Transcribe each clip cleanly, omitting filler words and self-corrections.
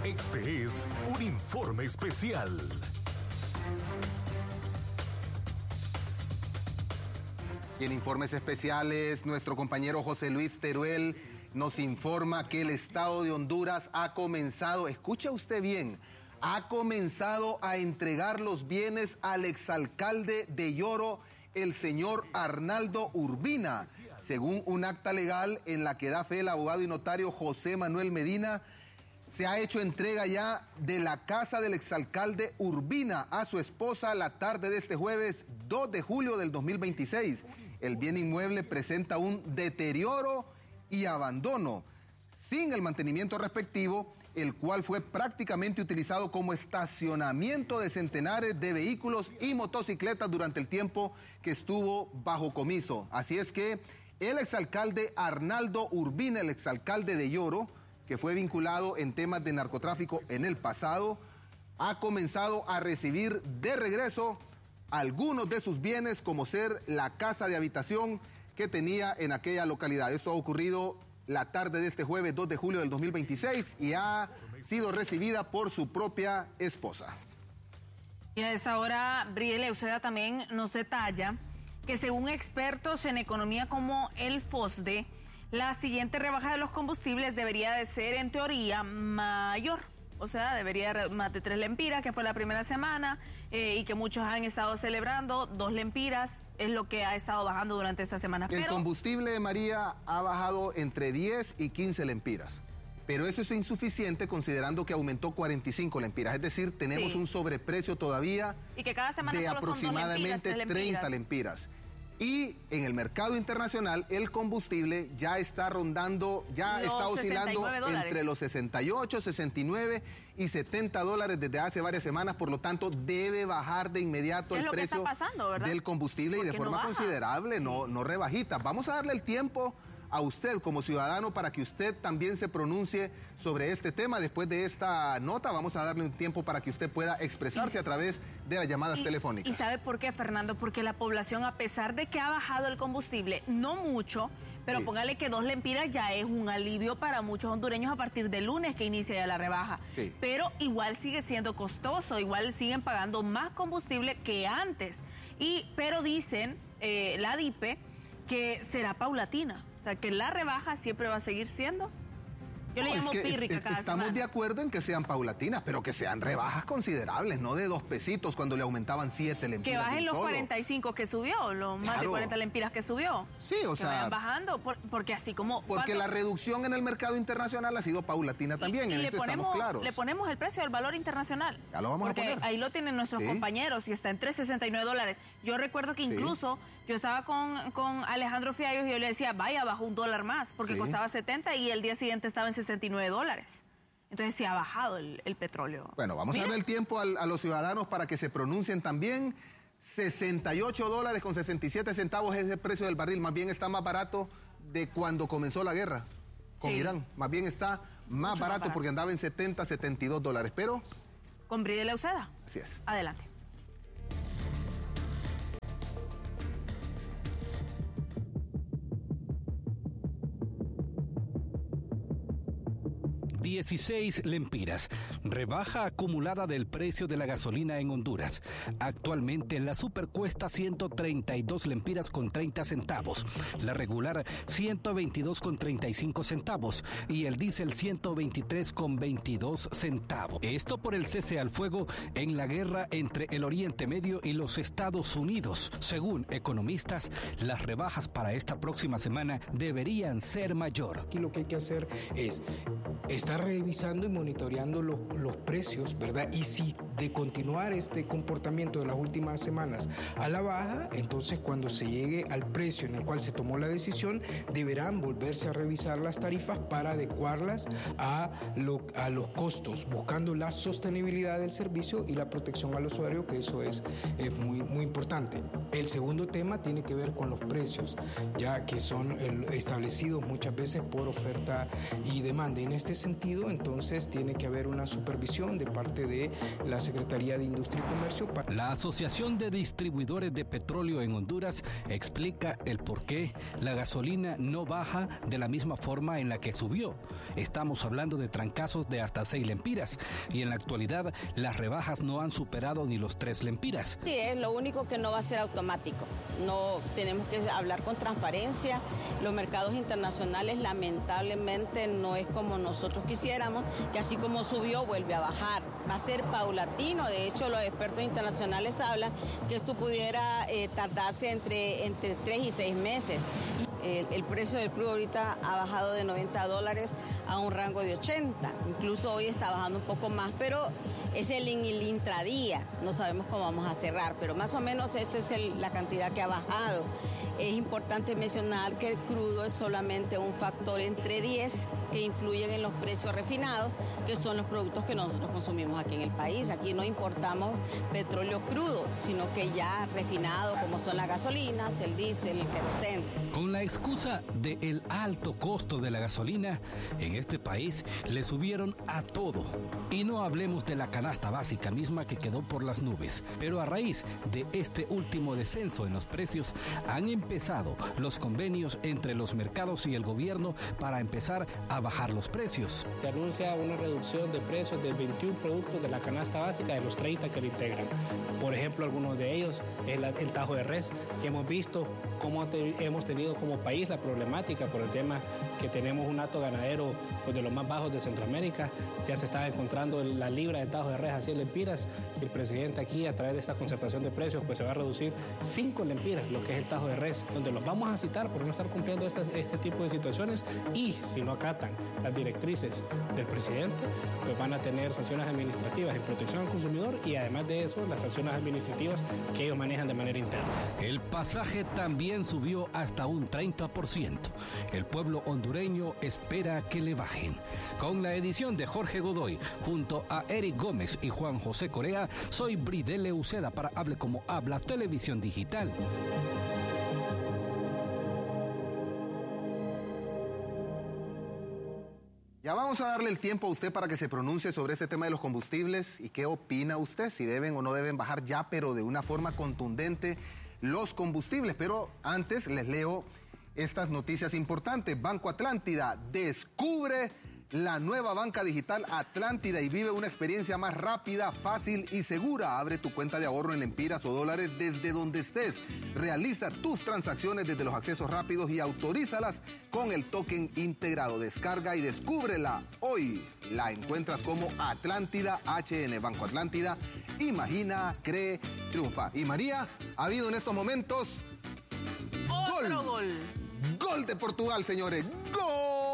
Este es un informe especial. Y en informes especiales, nuestro compañero José Luis Teruel nos informa que el Estado de Honduras ha comenzado, escucha usted bien, ha comenzado a entregar los bienes al exalcalde de Yoro, el señor Arnaldo Urbina. Según un acta legal en la que da fe el abogado y notario José Manuel Medina, se ha hecho entrega ya de la casa del exalcalde Urbina a su esposa la tarde de este jueves 2 de julio del 2026. El bien inmueble presenta un deterioro y abandono, sin el mantenimiento respectivo, el cual fue prácticamente utilizado como estacionamiento de centenares de vehículos y motocicletas durante el tiempo que estuvo bajo comiso. Así es que el exalcalde Arnaldo Urbina, el exalcalde de Yoro, que fue vinculado en temas de narcotráfico en el pasado, ha comenzado a recibir de regreso algunos de sus bienes, como ser la casa de habitación que tenía en aquella localidad. Esto ha ocurrido la tarde de este jueves 2 de julio del 2026 y ha sido recibida por su propia esposa. Y a esta hora, Brielle Uceda también nos detalla que según expertos en economía como el FOSDE, la siguiente rebaja de los combustibles debería de ser en teoría mayor. O sea, debería más de 3 lempiras, que fue la primera semana, y que muchos han estado celebrando. 2 lempiras es lo que ha estado bajando durante esta semana. El combustible, María, ha bajado entre 10 y 15 lempiras. Pero eso es insuficiente considerando que aumentó 45 lempiras. Es decir, tenemos un sobreprecio todavía y que cada semana de solo aproximadamente son 30 lempiras. Y en el mercado internacional el combustible ya está rondando, ya está oscilando entre los 68, 69 y 70 dólares desde hace varias semanas. Por lo tanto, debe bajar de inmediato el precio del combustible y de forma considerable, no rebajita. Vamos a darle el tiempo a usted como ciudadano para que usted también se pronuncie sobre este tema. Después de esta nota vamos a darle un tiempo para que usted pueda expresarse a través de las llamadas telefónicas. ¿Y sabe por qué, Fernando? Porque la población, a pesar de que ha bajado el combustible, no mucho, pero póngale que 2 lempiras ya es un alivio para muchos hondureños a partir del lunes que inicia ya la rebaja. Pero igual sigue siendo costoso, igual siguen pagando más combustible que antes. Pero dicen, la DIPE, que será paulatina. O sea, que la rebaja siempre va a seguir siendo. Yo le llamo pírrica cada semana. Estamos de acuerdo en que sean paulatinas, pero que sean rebajas considerables, no de 2 pesitos cuando le aumentaban 7 lempiras. Que bajen los 45 que subió, los más de 40 lempiras que subió. Sí, o sea. Que vayan bajando, porque así como. Porque la reducción en el mercado internacional ha sido paulatina también, en esto estamos claros. Le ponemos el precio del valor internacional. Ya lo vamos a poner. Porque ahí lo tienen nuestros compañeros y está en $3.69. Yo recuerdo que incluso yo estaba con Alejandro Fiallos y yo le decía, vaya, bajó $1 más, porque costaba 70 y el día siguiente estaba en $69. Entonces sí ha bajado el petróleo. Bueno, vamos a darle el tiempo a los ciudadanos para que se pronuncien también. $68 con 67 centavos es el precio del barril. Más bien está más barato de cuando comenzó la guerra con Irán. Más bien está más barato porque andaba en 70, $72. Pero con Brielle Uceda. Así es. Adelante. $16 lempiras, rebaja acumulada del precio de la gasolina en Honduras. Actualmente la super cuesta 132 lempiras con 30 centavos, la regular 122 con 35 centavos y el diésel 123 con 22 centavos. Esto por el cese al fuego en la guerra entre el Oriente Medio y los Estados Unidos. Según economistas, las rebajas para esta próxima semana deberían ser mayor. Aquí lo que hay que hacer es estar revisando y monitoreando los precios, ¿verdad? Y si de continuar este comportamiento de las últimas semanas a la baja, entonces cuando se llegue al precio en el cual se tomó la decisión, deberán volverse a revisar las tarifas para adecuarlas a los costos, buscando la sostenibilidad del servicio y la protección al usuario, que eso es muy, muy importante. El segundo tema tiene que ver con los precios, ya que son establecidos muchas veces por oferta y demanda. En este sentido, entonces, tiene que haber una supervisión de parte de las Secretaría de Industria y Comercio. La Asociación de Distribuidores de Petróleo en Honduras explica el por qué la gasolina no baja de la misma forma en la que subió. Estamos hablando de trancazos de hasta 6 lempiras y en la actualidad las rebajas no han superado ni los 3 lempiras. Sí, es lo único que no va a ser automático. No tenemos que hablar con transparencia. Los mercados internacionales lamentablemente no es como nosotros quisiéramos, que así como subió vuelve a bajar. Va a ser paulatino. De hecho, los expertos internacionales hablan que esto pudiera tardarse entre 3 y 6 meses. El precio del crudo ahorita ha bajado de $90 a un rango de 80. Incluso hoy está bajando un poco más, pero es el intradía. No sabemos cómo vamos a cerrar, pero más o menos eso es la cantidad que ha bajado. Es importante mencionar que el crudo es solamente un factor entre 10 que influyen en los precios refinados, que son los productos que nosotros consumimos aquí en el país. Aquí no importamos petróleo crudo, sino que ya refinado, como son las gasolinas, el diésel, el queroseno. Con la excusa del alto costo de la gasolina, en este país le subieron a todo. Y no hablemos de la canasta básica misma que quedó por las nubes. Pero a raíz de este último descenso en los precios, han empezado los convenios entre los mercados y el gobierno para empezar a bajar los precios. Se anuncia una reducción de precios de 21 productos de la canasta básica de los 30 que lo integran. Por ejemplo, algunos de ellos es el tajo de res, que hemos visto cómo hemos tenido como país la problemática por el tema que tenemos un hato ganadero de los más bajos de Centroamérica. Ya se está encontrando la libra de tajo de res a 100 lempiras. El presidente aquí, a través de esta concertación de precios, pues se va a reducir 5 lempiras, lo que es el tajo de res, donde los vamos a citar por no estar cumpliendo este tipo de situaciones, y si no acatan las directrices del presidente, pues van a tener sanciones administrativas en protección al consumidor y además de eso las sanciones administrativas que ellos manejan de manera interna. El pasaje también subió hasta un 30%. El pueblo hondureño espera que le bajen. Con la edición de Jorge Godoy, junto a Eric Gómez y Juan José Corea, soy Bridele Uceda para Hable Como Habla Televisión Digital. Ya vamos a darle el tiempo a usted para que se pronuncie sobre este tema de los combustibles y qué opina usted, si deben o no deben bajar ya, pero de una forma contundente, los combustibles. Pero antes les leo estas noticias importantes. Banco Atlántida descubre la nueva banca digital Atlántida y vive una experiencia más rápida, fácil y segura. Abre tu cuenta de ahorro en lempiras o dólares desde donde estés. Realiza tus transacciones desde los accesos rápidos y autorízalas con el token integrado. Descarga y descúbrela hoy. La encuentras como Atlántida HN. Banco Atlántida. Imagina, cree, triunfa. Y María, ha habido en estos momentos otro gol. Gol de Portugal, señores. ¡Gol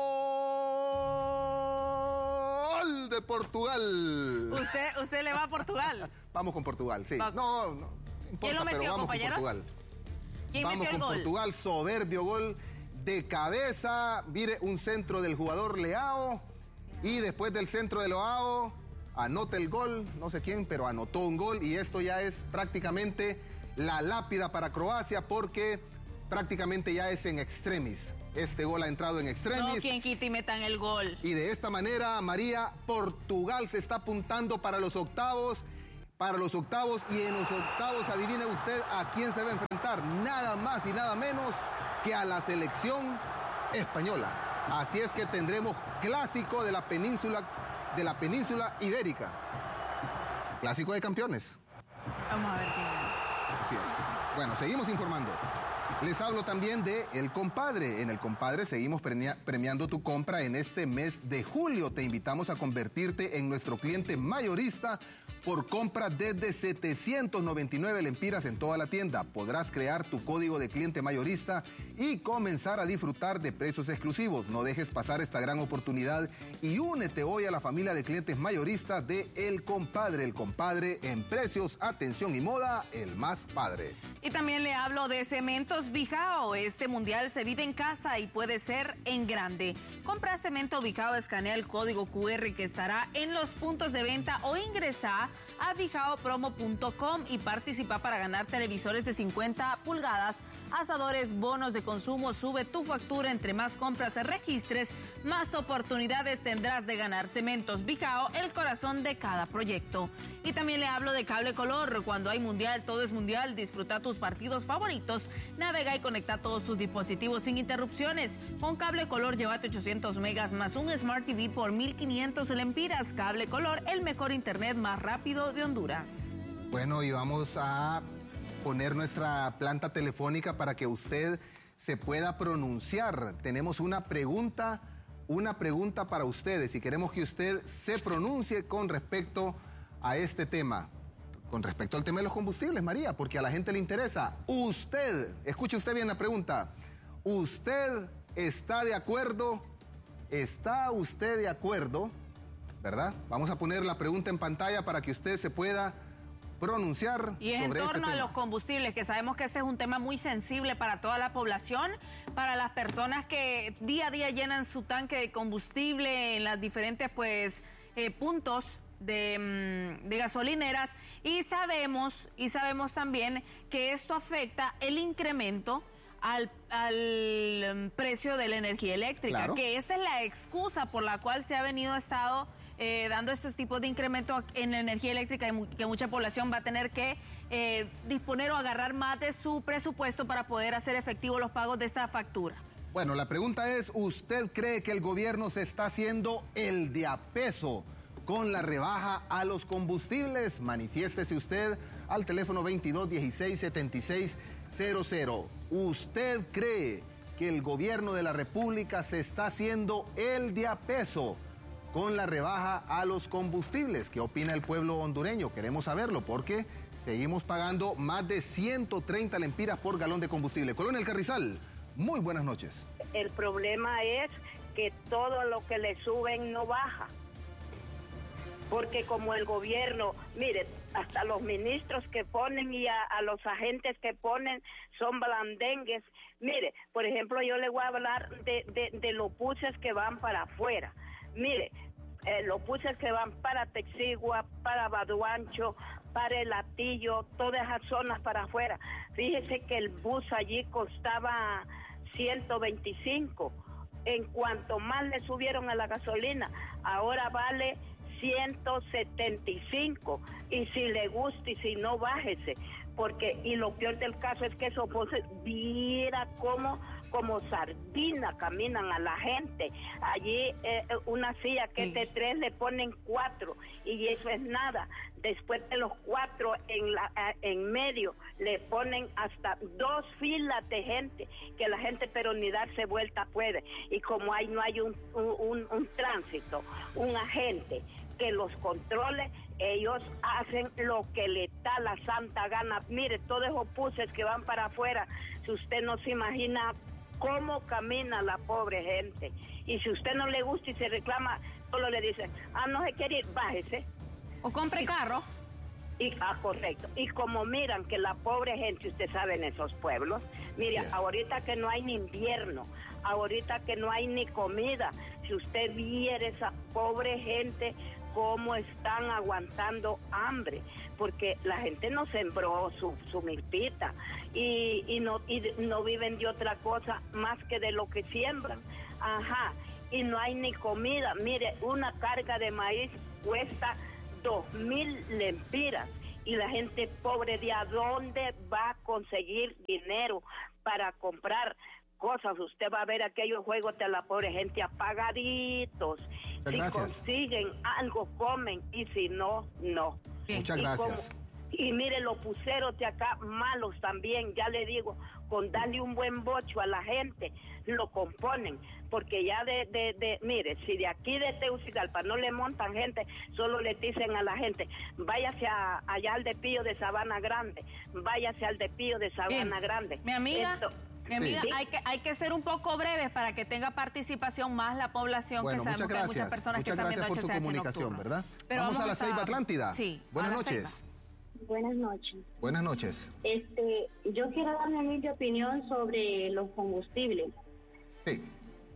de Portugal! ¿Usted le va a Portugal? Vamos con Portugal, sí. No importa, ¿quién lo metió, pero vamos compañeros? con Portugal. ¿Quién vamos metió el con gol? Portugal, soberbio gol de cabeza. Mire, un centro del jugador Leao. Y después del centro de Leao, anota el gol. No sé quién, pero anotó un gol. Y esto ya es prácticamente la lápida para Croacia, porque prácticamente ya es en extremis. Este gol ha entrado en extremis. No, quien quita y metan el gol. Y de esta manera, María, Portugal se está apuntando para los octavos. Y en los octavos, adivine usted a quién se va a enfrentar. Nada más y nada menos que a la selección española. Así es que tendremos clásico de la península ibérica. Clásico de campeones. Vamos a ver quién gana. Así es. Bueno, seguimos informando. Les hablo también de El Compadre. En El Compadre seguimos premiando tu compra en este mes de julio. Te invitamos a convertirte en nuestro cliente mayorista por compra desde 799 lempiras en toda la tienda. Podrás crear tu código de cliente mayorista y comenzar a disfrutar de precios exclusivos. No dejes pasar esta gran oportunidad y únete hoy a la familia de clientes mayoristas de El Compadre. El Compadre, en precios, atención y moda, el más padre. Y también le hablo de Cementos Bijao. Este mundial se vive en casa y puede ser en grande. Compra Cemento Bijao, escanea el código QR que estará en los puntos de venta o ingresa a vijaopromo.com y participa para ganar televisores de 50 pulgadas, asadores, bonos de consumo. Sube tu factura. Entre más compras se registres, más oportunidades tendrás de ganar. Cementos Bijao, el corazón de cada proyecto. Y también le hablo de Cable Color. Cuando hay mundial, todo es mundial. Disfruta tus partidos favoritos. Navega y conecta todos tus dispositivos sin interrupciones. Con Cable Color, llévate 800 megas más un Smart TV por 1,500 lempiras. Cable Color, el mejor internet más rápido de Honduras. Bueno, y vamos a poner nuestra planta telefónica para que usted se pueda pronunciar. Tenemos una pregunta para ustedes y queremos que usted se pronuncie con respecto a este tema. Con respecto al tema de los combustibles, María, porque a la gente le interesa. Escuche usted bien la pregunta. ¿Usted está de acuerdo? ¿Está usted de acuerdo? ¿Verdad? Vamos a poner la pregunta en pantalla para que usted se pueda pronunciar. Y es en torno a los combustibles, que sabemos que este es un tema muy sensible para toda la población, para las personas que día a día llenan su tanque de combustible en las diferentes puntos de gasolineras, y sabemos también que esto afecta el incremento al precio de la energía eléctrica, claro, que esta es la excusa por la cual se ha estado dando estos tipos de incremento en la energía eléctrica, y que mucha población va a tener que disponer o agarrar más de su presupuesto para poder hacer efectivos los pagos de esta factura. Bueno, la pregunta es, ¿usted cree que el gobierno se está haciendo el de a peso con la rebaja a los combustibles? Manifiéstese usted al teléfono 2216-7600. ¿Usted cree que el gobierno de la República se está haciendo el de a peso con la rebaja a los combustibles? ¿Qué opina el pueblo hondureño? Queremos saberlo porque seguimos pagando más de 130 lempiras por galón de combustible. Colonia El Carrizal, muy buenas noches. El problema es que todo lo que le suben no baja. Porque como el gobierno, mire, hasta los ministros que ponen y a los agentes que ponen son blandengues. Mire, por ejemplo, yo le voy a hablar de los buses que van para afuera. Mire, los buses que van para Texigua, para Baduancho, para El Hatillo, todas esas zonas para afuera. Fíjese que el bus allí costaba 125. En cuanto más le subieron a la gasolina, ahora vale 175. Y si le gusta y si no, bájese. Porque, y lo peor del caso es que esos buses, viera como sardina caminan a la gente. Allí una silla que es de 3 le ponen 4 y eso es nada. Después de los 4 en medio le ponen hasta 2 filas de gente, que la gente pero ni darse vuelta puede. Y como no hay un tránsito, un agente que los controle, ellos hacen lo que le da la santa gana. Mire, todos esos buses que van para afuera, si usted no se imagina cómo camina la pobre gente. Y si usted no le gusta y se reclama, solo le dicen, no se quiere ir, bájese. O compre carro. Correcto. Y como miran que la pobre gente, usted sabe, en esos pueblos, mire, yes, ahorita que no hay ni invierno, ahorita que no hay ni comida, si usted viera esa pobre gente, cómo están aguantando hambre, porque la gente no sembró su milpita y no viven de otra cosa más que de lo que siembran. Y no hay ni comida. Mire, una carga de maíz cuesta 2,000 lempiras y la gente pobre, ¿de a dónde va a conseguir dinero para comprar cosas? Usted va a ver aquellos juegos de la pobre gente apagaditos. Gracias. Si consiguen algo, comen, y si no, no. Muchas gracias. Y mire, los puceros de acá, malos también, ya le digo, con darle un buen bocho a la gente, lo componen, porque ya mire, si de aquí de Tegucigalpa no le montan gente, solo le dicen a la gente, váyase allá al Depillo de Sabana Grande, váyase al Depillo de Sabana Grande. Mi amiga... sí, hay que ser un poco breves para que tenga participación más la población, que sabemos que hay muchas personas que están viendo por su comunicación, ¿verdad? Pero vamos a la Ceiba Atlántida. Sí. Buenas noches. Buenas noches. Buenas noches. Yo quiero dar mi opinión sobre los combustibles. Sí.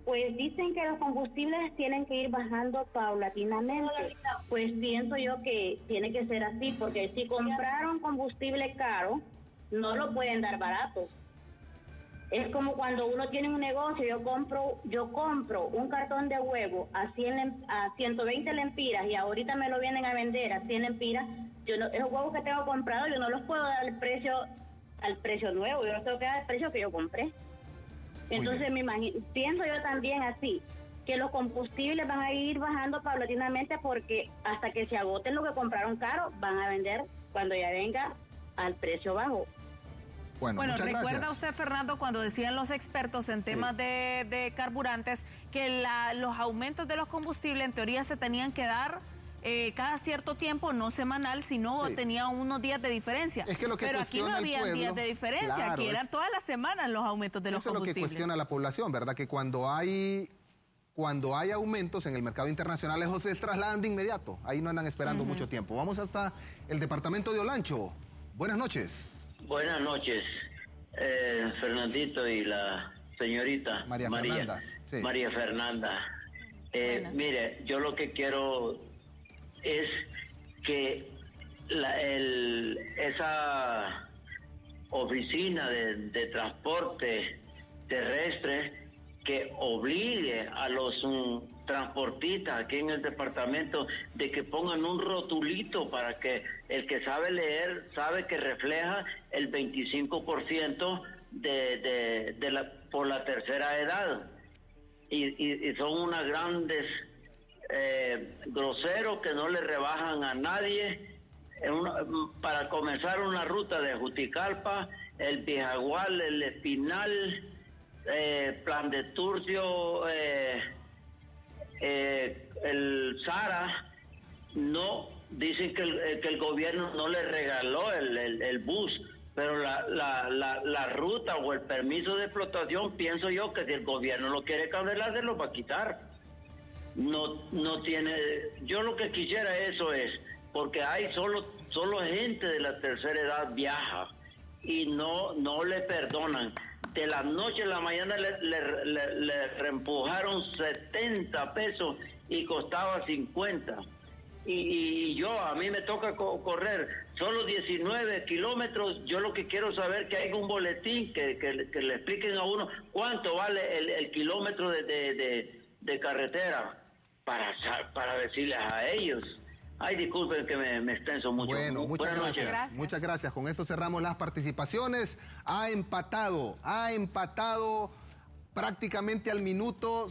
Pues dicen que los combustibles tienen que ir bajando paulatinamente. Pues pienso yo que tiene que ser así, porque si compraron combustible caro, no lo pueden dar barato. Es como cuando uno tiene un negocio, yo compro un cartón de huevo a 120 lempiras y ahorita me lo vienen a vender a 100 lempiras. Esos huevos que tengo comprados yo no los puedo dar al precio nuevo, yo los tengo que dar al precio que yo compré. Entonces pienso yo también así, que los combustibles van a ir bajando paulatinamente porque hasta que se agoten lo que compraron caro, van a vender cuando ya venga al precio bajo. Bueno, ¿recuerda usted, Fernando, cuando decían los expertos en temas de carburantes que los aumentos de los combustibles en teoría se tenían que dar cada cierto tiempo, no semanal, sino tenía unos días de diferencia? Es que lo que pero aquí no había días de diferencia, claro, aquí eran todas las semanas los aumentos de los combustibles. Eso es lo que cuestiona la población, ¿verdad? Que cuando hay aumentos en el mercado internacional, esos se trasladan de inmediato, ahí no andan esperando mucho tiempo. Vamos hasta el departamento de Olancho. Buenas noches. Buenas noches, Fernandito y la señorita María Fernanda. Sí. María Fernanda. Mire, yo lo que quiero es que esa oficina de transporte terrestre que obligue a los transportistas aquí en el departamento de que pongan un rotulito para que el que sabe leer sabe que refleja el 25% por la tercera edad y son unas grandes groseros que no le rebajan a nadie para comenzar una ruta de Juticalpa, el Vijagual, el Espinal, Plan de Turcio, el Sara. No dicen que el gobierno no le regaló el bus, pero la ruta o el permiso de explotación, pienso yo que si el gobierno lo quiere cancelar, se lo va a quitar. No tiene. Yo lo que quisiera eso es, porque hay solo gente de la tercera edad viaja y no le perdonan. De la noche a la mañana le reempujaron 70 pesos y costaba 50. Y a mí me toca correr solo 19 kilómetros. Yo lo que quiero saber que hay un boletín que le expliquen a uno cuánto vale el kilómetro de carretera para decirles a ellos. Ay, disculpen que me extenso mucho. Bueno, muchas gracias. Muchas gracias. Con esto cerramos las participaciones. Ha empatado prácticamente al minuto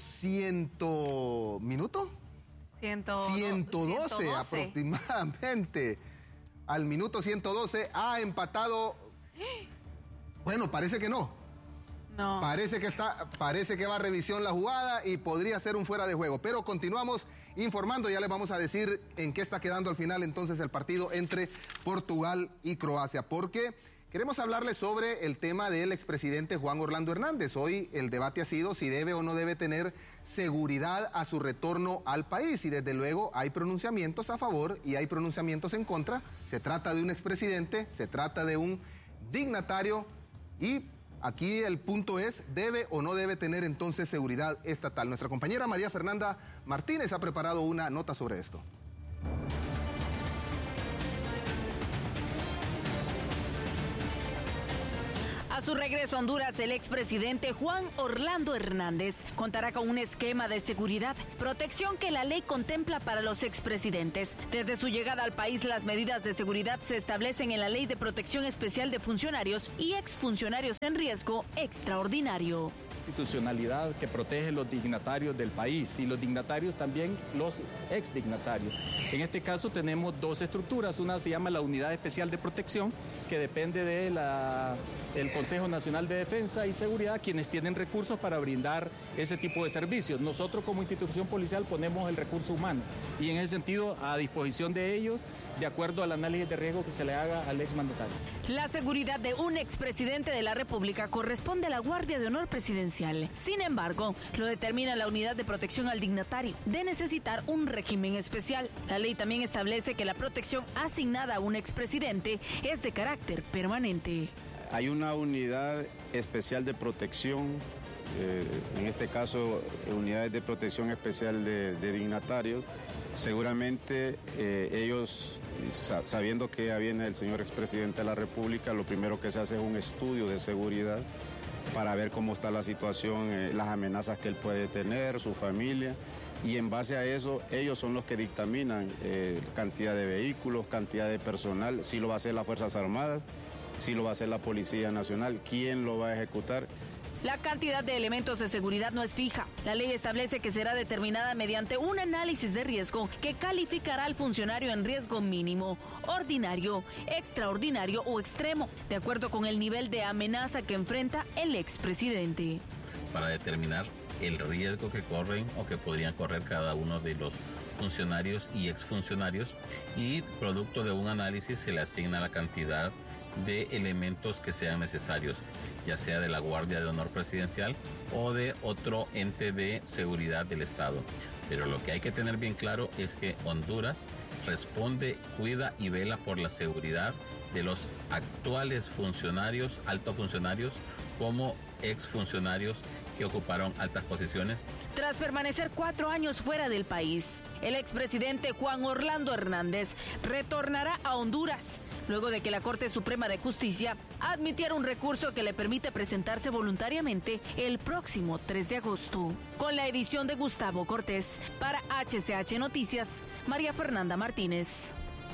112 aproximadamente. Al minuto 112 ha empatado. Bueno, parece que no. No. Parece que va a revisión la jugada y podría ser un fuera de juego. Pero continuamos informando, ya les vamos a decir en qué está quedando al final entonces el partido entre Portugal y Croacia, porque queremos hablarles sobre el tema del expresidente Juan Orlando Hernández. Hoy el debate ha sido si debe o no debe tener seguridad a su retorno al país, y desde luego hay pronunciamientos a favor y hay pronunciamientos en contra. Se trata de un expresidente, se trata de un dignatario y aquí el punto es, ¿debe o no debe tener entonces seguridad estatal? Nuestra compañera María Fernanda Martínez ha preparado una nota sobre esto. A su regreso a Honduras, el expresidente Juan Orlando Hernández contará con un esquema de seguridad, protección que la ley contempla para los expresidentes. Desde su llegada al país, las medidas de seguridad se establecen en la Ley de Protección Especial de Funcionarios y Exfuncionarios en Riesgo Extraordinario. Institucionalidad que protege los dignatarios del país y los dignatarios también los exdignatarios. En este caso tenemos dos estructuras, una se llama la Unidad Especial de Protección, que depende del Consejo Nacional de Defensa y Seguridad, quienes tienen recursos para brindar ese tipo de servicios. Nosotros como institución policial ponemos el recurso humano y en ese sentido a disposición de ellos, de acuerdo al análisis de riesgo que se le haga al exmandatario. La seguridad de un expresidente de la República corresponde a la Guardia de Honor Presidencial. Sin embargo, lo determina la Unidad de Protección al Dignatario, de necesitar un régimen especial. La ley también establece que la protección asignada a un expresidente es de carácter permanente. Hay una unidad especial de protección en este caso unidades de protección especial de dignatarios, seguramente ellos, sabiendo que ya viene el señor expresidente de la República, lo primero que se hace es un estudio de seguridad para ver cómo está la situación, las amenazas que él puede tener, su familia, y en base a eso ellos son los que dictaminan cantidad de vehículos, cantidad de personal, si lo va a hacer las Fuerzas Armadas, si lo va a hacer la Policía Nacional, quién lo va a ejecutar. La cantidad de elementos de seguridad no es fija. La ley establece que será determinada mediante un análisis de riesgo que calificará al funcionario en riesgo mínimo, ordinario, extraordinario o extremo, de acuerdo con el nivel de amenaza que enfrenta el expresidente. Para determinar el riesgo que corren o que podrían correr cada uno de los funcionarios y exfuncionarios, y producto de un análisis se le asigna la cantidad de elementos que sean necesarios, ya sea de la Guardia de Honor Presidencial o de otro ente de seguridad del Estado. Pero lo que hay que tener bien claro es que Honduras responde, cuida y vela por la seguridad de los actuales funcionarios, altos funcionarios, como exfuncionarios que ocuparon altas posiciones. Tras permanecer 4 años fuera del país, el expresidente Juan Orlando Hernández retornará a Honduras, luego de que la Corte Suprema de Justicia admitiera un recurso que le permite presentarse voluntariamente el próximo 3 de agosto. Con la edición de Gustavo Cortés, para HCH Noticias, María Fernanda Martínez.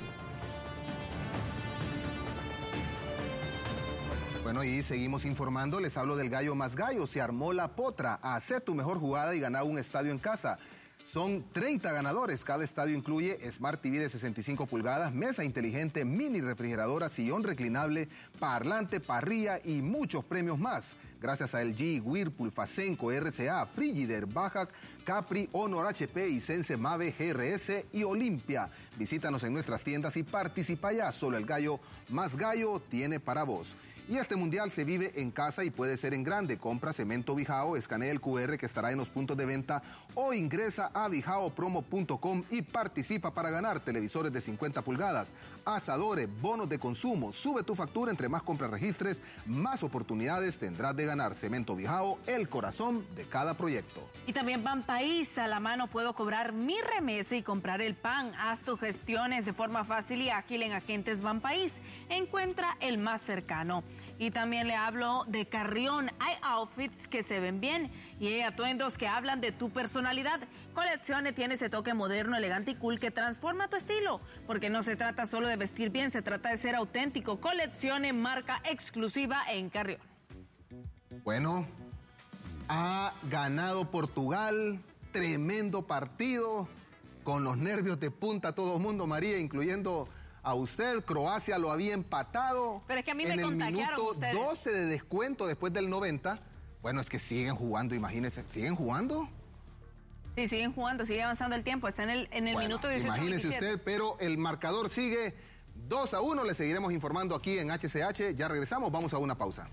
Bueno, y seguimos informando, les hablo del gallo más gallo, se armó la potra, hacé tu mejor jugada y ganá un estadio en casa. Son 30 ganadores, cada estadio incluye Smart TV de 65 pulgadas, mesa inteligente, mini refrigeradora, sillón reclinable, parlante, parrilla y muchos premios más. Gracias a LG, Whirlpool, Fasenco, RCA, Frigidaire, Baja, Capri, Honor HP, Hisense, Mave, GRS y Olimpia. Visítanos en nuestras tiendas y participa ya, solo el gallo más gallo tiene para vos. Y este mundial se vive en casa y puede ser en grande. Compra Cemento Bijao, escanea el QR que estará en los puntos de venta o ingresa a bijaopromo.com y participa para ganar televisores de 50 pulgadas, asadores, bonos de consumo. Sube tu factura, entre más compras registres, más oportunidades tendrás de ganar. Cemento Bijao, el corazón de cada proyecto. Y también Pan País, a la mano puedo cobrar mi remesa y comprar el pan. Haz tus gestiones de forma fácil y ágil en Agentes Pan País. Encuentra el más cercano. Y también le hablo de Carrión. Hay outfits que se ven bien y hay atuendos que hablan de tu personalidad. Coleccione tiene ese toque moderno, elegante y cool que transforma tu estilo. Porque no se trata solo de vestir bien, se trata de ser auténtico. Coleccione, marca exclusiva en Carrión. Bueno, ha ganado Portugal, tremendo partido, con los nervios de punta todo el mundo, María, incluyendo a usted. Croacia lo había empatado. Pero es que a mí en me contagiaron ustedes. En el minuto 12 de descuento después del 90. Bueno, es que siguen jugando, imagínense. ¿Siguen jugando? Sí, siguen jugando, sigue avanzando el tiempo. Está en el minuto 18. Imagínese 27. usted, pero el marcador sigue 2-1. Le seguiremos informando aquí en HCH. Ya regresamos, vamos a una pausa.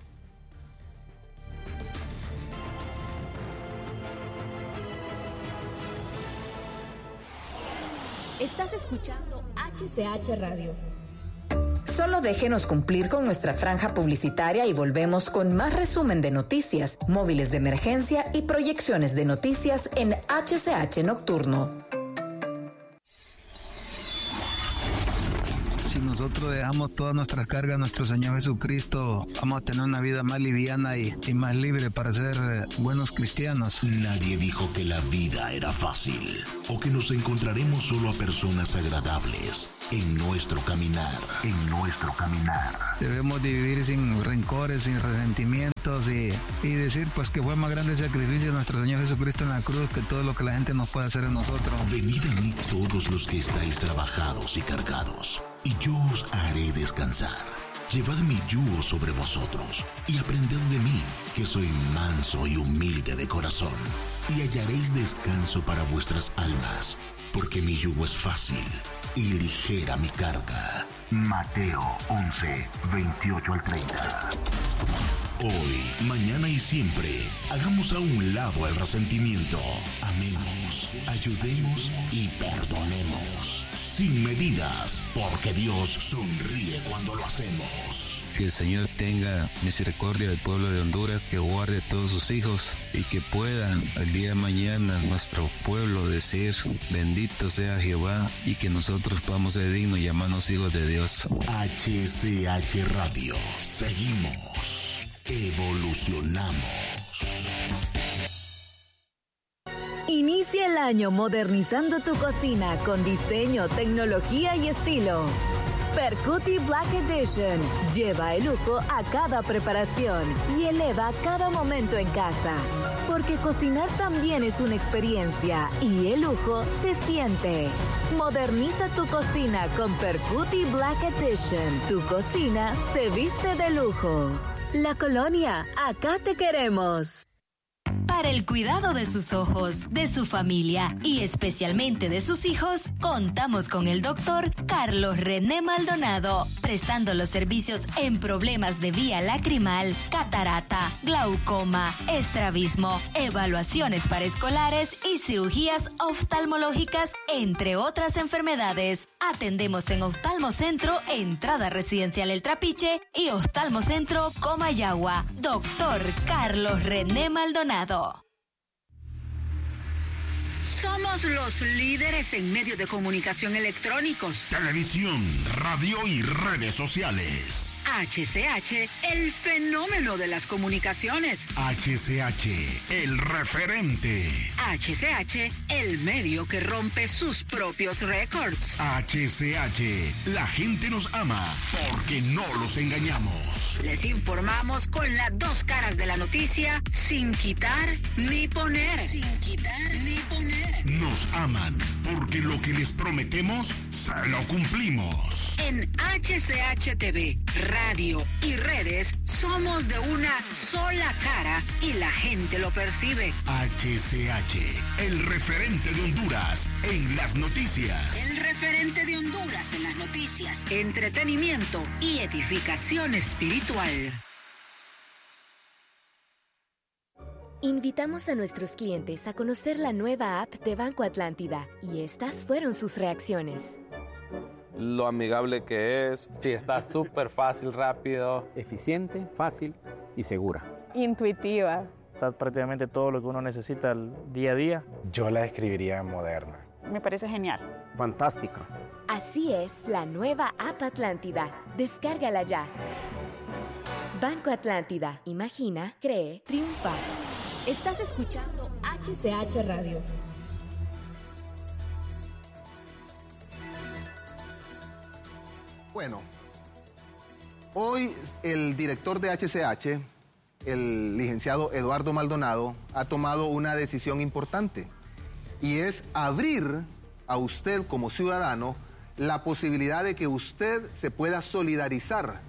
Estás escuchando HCH Radio. Solo déjenos cumplir con nuestra franja publicitaria y volvemos con más resumen de noticias, móviles de emergencia y proyecciones de noticias en HCH Nocturno. Si nosotros dejamos toda nuestra carga a nuestro Señor Jesucristo, vamos a tener una vida más liviana y más libre para ser buenos cristianos. Nadie dijo que la vida era fácil o que nos encontraremos solo a personas agradables en nuestro caminar. Debemos de vivir sin rencores, sin resentimientos y decir pues que fue más grande el sacrificio de nuestro Señor Jesucristo en la cruz que todo lo que la gente nos puede hacer en nosotros. Venid a mí todos los que estáis trabajados y cargados, y yo os haré descansar. Llevad mi yugo sobre vosotros y aprended de mí, que soy manso y humilde de corazón, y hallaréis descanso para vuestras almas, porque mi yugo es fácil y ligera mi carga. Mateo 11, 28 al 30. Hoy, mañana y siempre, hagamos a un lado el resentimiento. Amemos, ayudemos y perdonemos. Sin medidas, porque Dios sonríe cuando lo hacemos. que el Señor tenga misericordia del pueblo de Honduras, que guarde a todos sus hijos y que puedan el día de mañana nuestro pueblo decir bendito sea Jehová y que nosotros podamos ser dignos y llamarnos hijos de Dios. HCH Radio. Seguimos. Evolucionamos. Inicia el año modernizando tu cocina con diseño, tecnología y estilo. Percuti Black Edition lleva el lujo a cada preparación y eleva cada momento en casa. Porque cocinar también es una experiencia y el lujo se siente. Moderniza tu cocina con Percuti Black Edition. Tu cocina se viste de lujo. La Colonia, acá te queremos. Para el cuidado de sus ojos, de su familia y especialmente de sus hijos, contamos con el doctor Carlos René Maldonado, prestando los servicios en problemas de vía lacrimal, catarata, glaucoma, estrabismo, evaluaciones para escolares y cirugías oftalmológicas, entre otras enfermedades. Atendemos en Oftalmocentro, Entrada Residencial El Trapiche y Oftalmocentro Comayagua. Doctor Carlos René Maldonado. Somos los líderes en medios de comunicación electrónicos, televisión, radio y redes sociales. HCH, el fenómeno de las comunicaciones. HCH, el referente. HCH, el medio que rompe sus propios récords. HCH, la gente nos ama porque no los engañamos. Les informamos con las dos caras de la noticia, sin quitar ni poner. Sin quitar ni poner. Nos aman porque lo que les prometemos, se lo cumplimos. En HCH TV, radio y redes, somos de una sola cara y la gente lo percibe. HCH, el referente de Honduras en las noticias. El referente de Honduras en las noticias, entretenimiento y edificación espiritual. Invitamos a nuestros clientes a conocer la nueva app de Banco Atlántida y estas fueron sus reacciones. Lo amigable que es. Sí, está súper fácil, rápido, eficiente, fácil y segura. Intuitiva. Está prácticamente todo lo que uno necesita el día a día. Yo la describiría moderna. Me parece genial. Fantástico. Así es la nueva app Atlántida. Descárgala ya. Banco Atlántida. Imagina, cree, triunfa. Estás escuchando HCH Radio. Bueno, hoy el director de HCH, el licenciado Eduardo Maldonado, ha tomado una decisión importante y es abrir a usted como ciudadano la posibilidad de que usted se pueda solidarizar,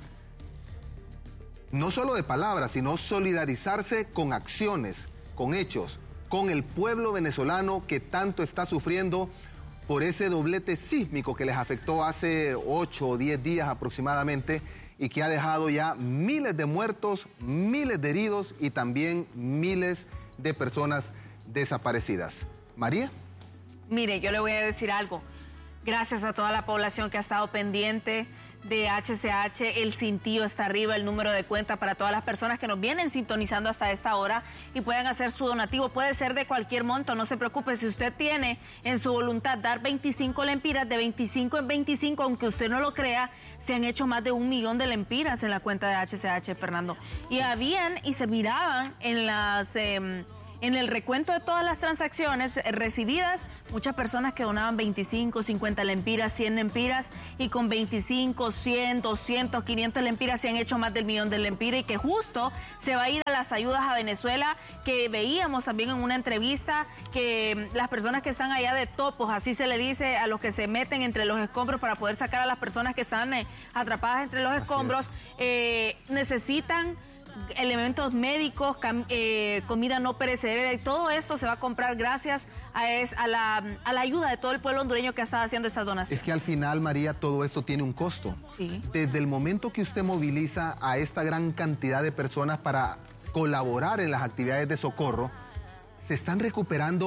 no solo de palabras, sino solidarizarse con acciones, con hechos, con el pueblo venezolano que tanto está sufriendo por ese doblete sísmico que les afectó hace 8 o 10 días aproximadamente y que ha dejado ya miles de muertos, miles de heridos y también miles de personas desaparecidas. María. Mire, yo le voy a decir algo. Gracias a toda la población que ha estado pendiente de HCH, el cintillo está arriba, el número de cuenta para todas las personas que nos vienen sintonizando hasta esta hora y puedan hacer su donativo. Puede ser de cualquier monto, no se preocupe. Si usted tiene en su voluntad dar 25 lempiras, de 25 en 25, aunque usted no lo crea, se han hecho más de 1 millón de lempiras en la cuenta de HCH, Fernando. Y habían y se miraban en las... en el recuento de todas las transacciones recibidas, muchas personas que donaban 25, 50 lempiras, 100 lempiras, y con 25, 100, 200, 500 lempiras se han hecho más del 1 millón de lempiras, y que justo se va a ir a las ayudas a Venezuela, que veíamos también en una entrevista que las personas que están allá de topos, así se le dice a los que se meten entre los escombros para poder sacar a las personas que están atrapadas entre los escombros, necesitan elementos médicos, comida no perecedera, y todo esto se va a comprar gracias a la ayuda de todo el pueblo hondureño que ha estado haciendo estas donaciones. Es que al final, María, todo esto tiene un costo. Sí. Desde el momento que usted moviliza a esta gran cantidad de personas para colaborar en las actividades de socorro, se están recuperando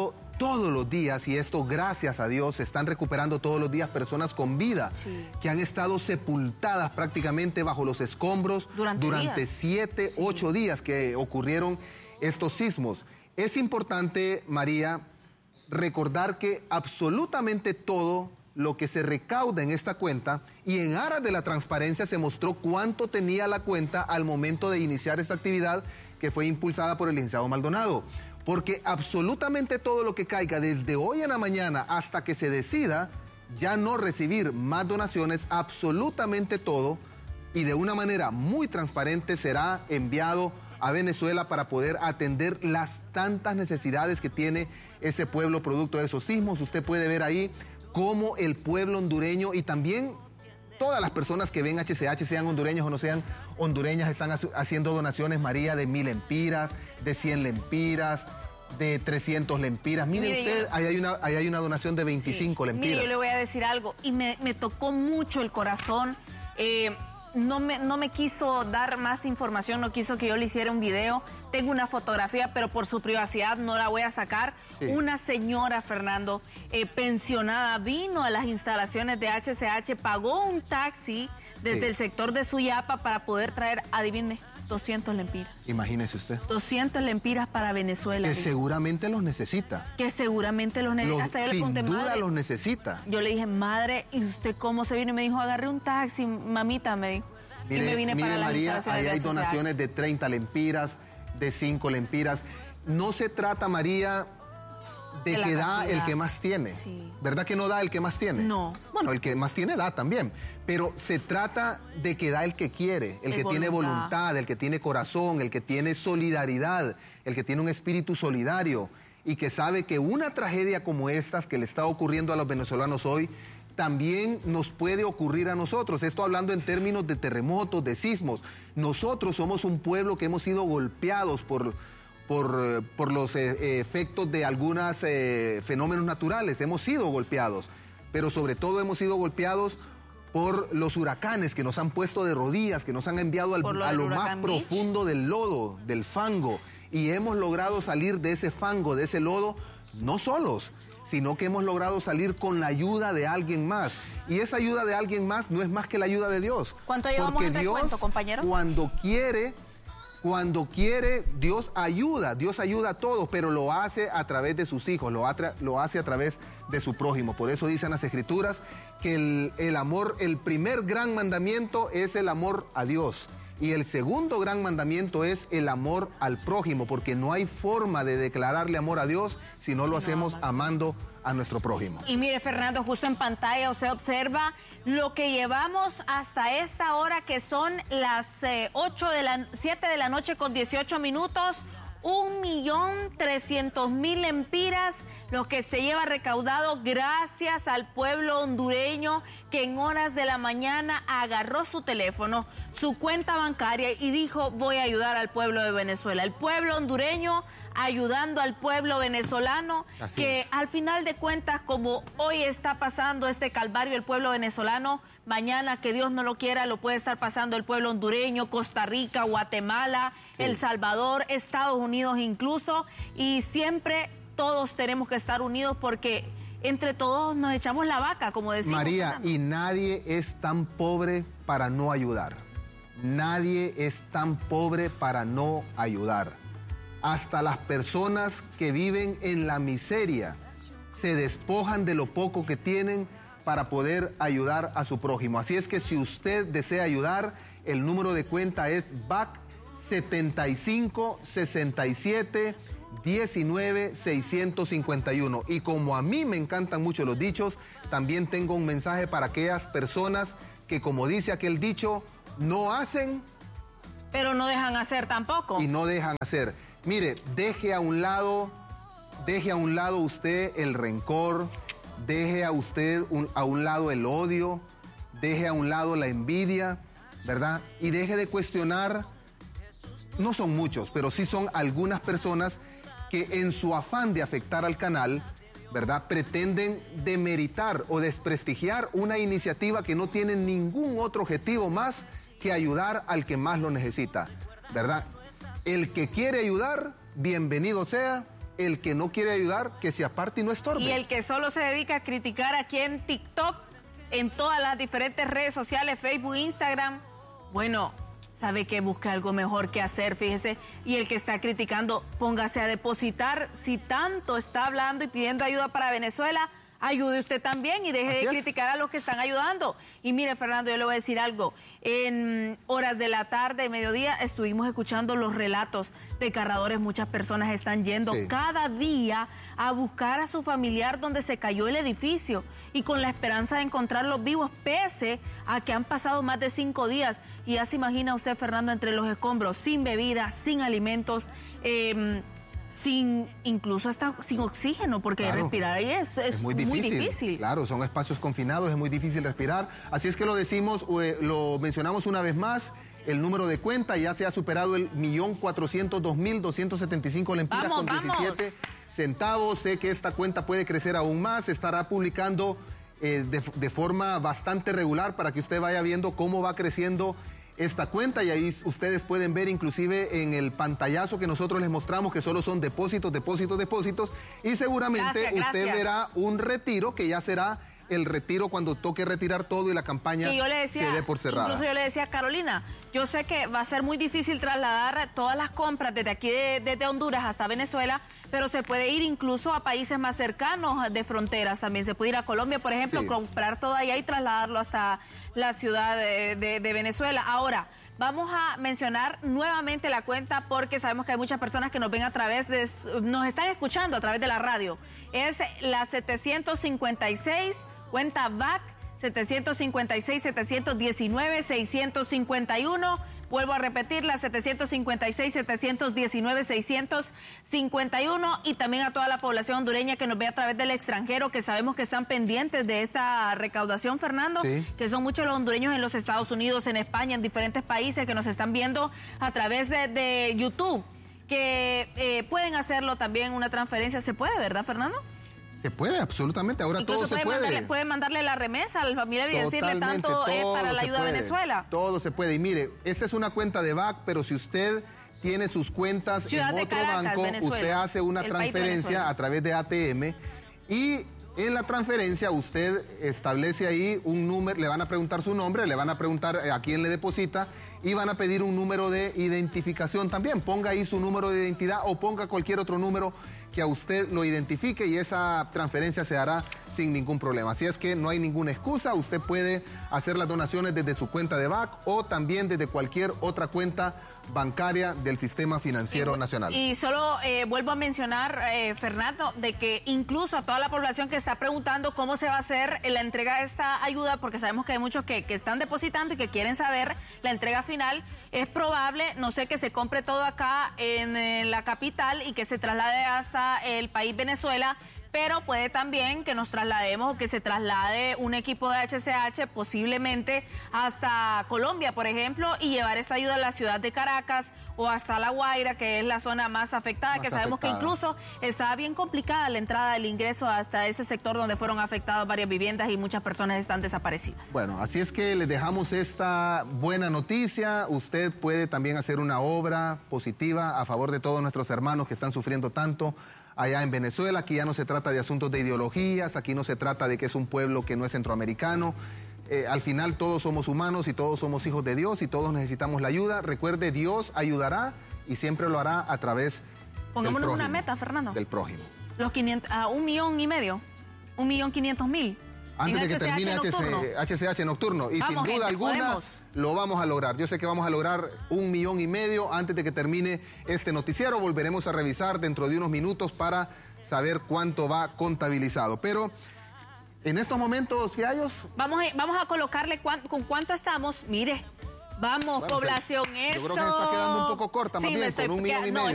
todos los días, y esto gracias a Dios, se están recuperando todos los días personas con vida, que han estado sepultadas prácticamente bajo los escombros durante 7, 8 días que ocurrieron estos sismos. Es importante, María, recordar que absolutamente todo lo que se recauda en esta cuenta, y en aras de la transparencia se mostró cuánto tenía la cuenta al momento de iniciar esta actividad que fue impulsada por el licenciado Maldonado. Porque absolutamente todo lo que caiga desde hoy en la mañana hasta que se decida ya no recibir más donaciones, absolutamente todo, y de una manera muy transparente será enviado a Venezuela para poder atender las tantas necesidades que tiene ese pueblo producto de esos sismos. Usted puede ver ahí cómo el pueblo hondureño y también todas las personas que ven HCH, sean hondureños o no sean hondureñas, están haciendo donaciones, María, de 1000 lempiras, de 100 lempiras, de 300 lempiras. Mire usted, ahí hay una donación de 25 lempiras. Mire, yo le voy a decir algo, y me tocó mucho el corazón. No me quiso dar más información, no quiso que yo le hiciera un video. Tengo una fotografía, pero por su privacidad no la voy a sacar. Sí. Una señora, Fernando, pensionada, vino a las instalaciones de HCH, pagó un taxi desde el sector de Suyapa para poder traer, adivine, 200 lempiras. Imagínese usted. 200 lempiras para Venezuela. Que seguramente los necesita. Que seguramente los necesita. Hasta yo le pregunté, sin duda madre, los necesita. Yo le dije, madre, ¿y usted cómo se vino? Y me dijo, agarré un taxi, mamita, me dijo. Mire, y me vine para las María, instalaciones ahí de hay HCH. donaciones de 30 lempiras, de 5 lempiras. No se trata, María, de que da el que más tiene. Sí. ¿Verdad que no da el que más tiene? No. Bueno, el que más tiene da también. Pero se trata de que da el que quiere, el que tiene voluntad, el que tiene corazón, el que tiene solidaridad, el que tiene un espíritu solidario y que sabe que una tragedia como esta que le está ocurriendo a los venezolanos hoy también nos puede ocurrir a nosotros. Esto hablando en términos de terremotos, de sismos. Nosotros somos un pueblo que hemos sido golpeados por los efectos de algunos fenómenos naturales. Hemos sido golpeados, pero sobre todo hemos sido golpeados por los huracanes que nos han puesto de rodillas, que nos han enviado a lo más profundo del lodo, del fango, y hemos logrado salir de ese fango, de ese lodo, no solos, sino que hemos logrado salir con la ayuda de alguien más. Y esa ayuda de alguien más no es más que la ayuda de Dios. ¿Cuánto llevamos en recuento, compañero? Cuando quiere, Dios ayuda a todos, pero lo hace a través de sus hijos, lo hace a través de su prójimo. Por eso dicen las Escrituras que el amor, el primer gran mandamiento es el amor a Dios. Y el segundo gran mandamiento es el amor al prójimo, porque no hay forma de declararle amor a Dios si no lo hacemos amando a nuestro prójimo. Y mire, Fernando, justo en pantalla usted observa lo que llevamos hasta esta hora, que son las 7 de la noche con 18 minutos. 1.300.000 lempiras, lo que se lleva recaudado gracias al pueblo hondureño que en horas de la mañana agarró su teléfono, su cuenta bancaria y dijo, voy a ayudar al pueblo de Venezuela. El pueblo hondureño ayudando al pueblo venezolano, que al final de cuentas, como hoy está pasando este calvario el pueblo venezolano, mañana, que Dios no lo quiera, lo puede estar pasando el pueblo hondureño, Costa Rica, Guatemala, El Salvador, Estados Unidos incluso, y siempre todos tenemos que estar unidos porque entre todos nos echamos la vaca, como decimos. María, Fernando. Y nadie es tan pobre para no ayudar. Nadie es tan pobre para no ayudar. Hasta las personas que viven en la miseria se despojan de lo poco que tienen para poder ayudar a su prójimo. Así es que si usted desea ayudar, el número de cuenta es BAC 7567 19 651. Y como a mí me encantan mucho los dichos, también tengo un mensaje para aquellas personas que, como dice aquel dicho, no hacen, pero no dejan hacer tampoco. Y no dejan hacer. Mire, deje a un lado usted el rencor, deje a un lado el odio, deje a un lado la envidia, ¿verdad? Y deje de cuestionar, no son muchos, pero sí son algunas personas que en su afán de afectar al canal, ¿verdad?, pretenden demeritar o desprestigiar una iniciativa que no tiene ningún otro objetivo más que ayudar al que más lo necesita, ¿verdad? El que quiere ayudar, bienvenido sea, el que no quiere ayudar, que se aparte y no estorbe. Y el que solo se dedica a criticar aquí en TikTok, en todas las diferentes redes sociales, Facebook, Instagram, bueno, sabe que busque algo mejor que hacer, fíjese. Y el que está criticando, póngase a depositar. Si tanto está hablando y pidiendo ayuda para Venezuela, ayude usted también y deje de criticar a los que están ayudando. Y mire, Fernando, yo le voy a decir algo. En horas de la tarde, mediodía, estuvimos escuchando los relatos de cargadores. Muchas personas están yendo cada día a buscar a su familiar donde se cayó el edificio y con la esperanza de encontrarlos vivos, pese a que han pasado más de 5 días. Y ya se imagina usted, Fernando, entre los escombros, sin bebida, sin alimentos, incluso hasta sin oxígeno, porque respirar ahí es muy difícil. Claro, son espacios confinados, es muy difícil respirar. Así es que lo decimos, lo mencionamos una vez más, el número de cuenta ya se ha superado el 1.402.275 lempiras con 17 centavos. Sé que esta cuenta puede crecer aún más, se estará publicando de forma bastante regular para que usted vaya viendo cómo va creciendo esta cuenta, y ahí ustedes pueden ver inclusive en el pantallazo que nosotros les mostramos que solo son depósitos, y seguramente usted verá un retiro que ya será el retiro cuando toque retirar todo y la campaña se dé por cerrada. Incluso yo le decía a Carolina, yo sé que va a ser muy difícil trasladar todas las compras desde aquí, desde Honduras hasta Venezuela, pero se puede ir incluso a países más cercanos de fronteras. También se puede ir a Colombia, por ejemplo, comprar todo allá y trasladarlo hasta la ciudad de Venezuela. Ahora, vamos a mencionar nuevamente la cuenta porque sabemos que hay muchas personas que nos ven nos están escuchando a través de la radio. Es la 756, cuenta VAC, 756-719-651. Vuelvo a repetir, la 756-719-651, y también a toda la población hondureña que nos ve a través del extranjero, que sabemos que están pendientes de esta recaudación, Fernando, que son muchos los hondureños en los Estados Unidos, en España, en diferentes países que nos están viendo a través de YouTube, que pueden hacerlo también una transferencia. ¿Se puede, verdad, Fernando? Se puede, absolutamente. Ahora incluso todo se puede. Puede mandarle la remesa al familiar y decirle tanto para la ayuda a Venezuela. Todo se puede. Y mire, esta es una cuenta de VAC, pero si usted tiene sus cuentas en otro banco, usted hace una transferencia a través de ATM, y en la transferencia usted establece ahí un número, le van a preguntar su nombre, le van a preguntar a quién le deposita y van a pedir un número de identificación también. Ponga ahí su número de identidad o ponga cualquier otro número que a usted lo identifique y esa transferencia se hará sin ningún problema. Así es que no hay ninguna excusa, usted puede hacer las donaciones desde su cuenta de VAC o también desde cualquier otra cuenta bancaria del Sistema Financiero Nacional. Y solo vuelvo a mencionar, Fernando, de que incluso a toda la población que está preguntando cómo se va a hacer la entrega de esta ayuda, porque sabemos que hay muchos que están depositando y que quieren saber la entrega final, es probable, no sé, que se compre todo acá en la capital y que se traslade hasta el país Venezuela, pero puede también que nos traslademos o que se traslade un equipo de HCH posiblemente hasta Colombia, por ejemplo, y llevar esta ayuda a la ciudad de Caracas o hasta La Guaira, que es la zona más afectada, sabemos que incluso está bien complicada la entrada del ingreso hasta ese sector donde fueron afectadas varias viviendas y muchas personas están desaparecidas. Bueno, así es que les dejamos esta buena noticia. Usted puede también hacer una obra positiva a favor de todos nuestros hermanos que están sufriendo tanto allá en Venezuela. Aquí ya no se trata de asuntos de ideologías, aquí no se trata de que es un pueblo que no es centroamericano. Al final todos somos humanos y todos somos hijos de Dios y todos necesitamos la ayuda. Recuerde, Dios ayudará y siempre lo hará a través Pongámonos una meta, Fernando. Del prójimo. Los 500, a 1,5 millones, 1.500.000. Antes de que termine HCH nocturno. Y vamos, sin duda alguna lo vamos a lograr. Yo sé que vamos a lograr 1,5 millones antes de que termine este noticiero. Volveremos a revisar dentro de unos minutos para saber cuánto va contabilizado. Pero en estos momentos, Fiallos, vamos a colocarle con cuánto estamos. Mire, vamos, población, eso. Yo creo que se está quedando un poco corta, más bien, con 1,5 millones.